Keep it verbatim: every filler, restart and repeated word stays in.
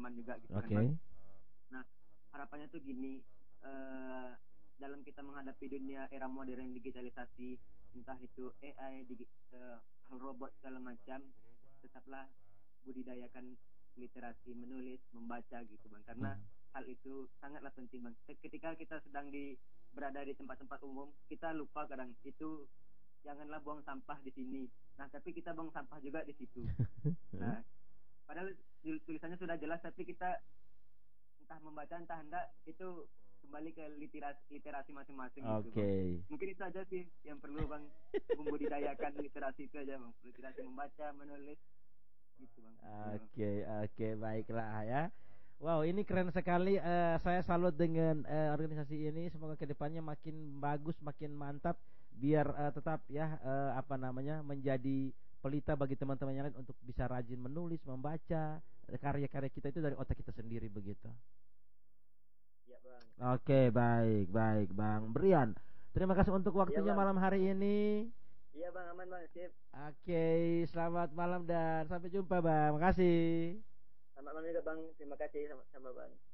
pengalaman juga gitu Oke. kan Bang. Nah harapannya tuh gini, uh, dalam kita menghadapi dunia era modern digitalisasi, entah itu A I, digi, uh, robot segala macam, tetaplah budidayakan literasi menulis, membaca gitu Bang. Karena Hmm. hal itu sangatlah penting Bang. Ketika kita sedang di berada di tempat-tempat umum, kita lupa kadang itu janganlah buang sampah di sini. Nah, tapi kita buang sampah juga di situ. Nah, padahal tulisannya sudah jelas tapi kita entah membaca entah enggak itu kembali ke literasi literasi masing-masing gitu Oke. Bang. Mungkin itu aja sih yang perlu Bang, membudidayakan literasi itu aja Bang. Literasi membaca, menulis gitu Bang. Oke, oke, baiklah ya. Wow, ini keren sekali. Eh, saya salut dengan eh, organisasi ini. Semoga kedepannya makin bagus, makin mantap, biar eh, tetap ya eh, apa namanya menjadi pelita bagi teman-teman yang lain untuk bisa rajin menulis, membaca. Karya-karya kita itu dari otak kita sendiri begitu. Iya Bang. Oke, baik, baik, Bang Brian. Terima kasih untuk Iya waktunya Bang. malam hari ini. Iya Bang, aman Bang, sip. Oke, selamat malam dan sampai jumpa, Bang. Makasih. Selamat malam juga Bang. Terima kasih sama-sama Bang.